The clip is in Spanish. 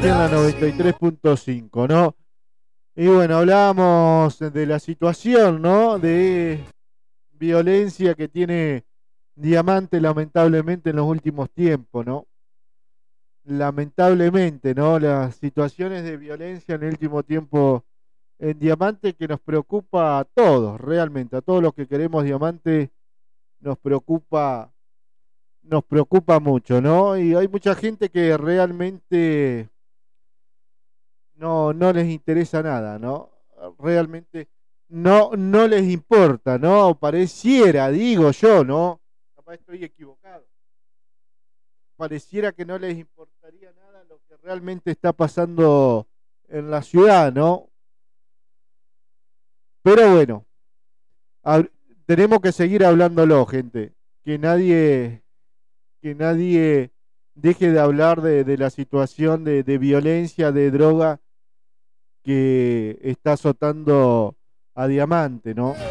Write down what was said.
aquí en la 93.5, ¿no? Y bueno, hablábamos de la situación, ¿no? De violencia que tiene Diamante lamentablemente en los últimos tiempos, ¿no? Lamentablemente, ¿no? Las situaciones de violencia en el último tiempo en Diamante que nos preocupa a todos, realmente, a todos los que queremos Diamante nos preocupa mucho, ¿no? Y hay mucha gente que realmente no les interesa nada, ¿no? Realmente no les importa, ¿no? Pareciera, digo yo, ¿no? Capaz estoy equivocado. Pareciera que no les importaría nada lo que realmente está pasando en la ciudad, ¿no? Pero bueno, hab- tenemos que seguir hablándolo, gente. Que nadie, que nadie deje de hablar de la situación de violencia, de droga que está azotando a Diamante, ¿no?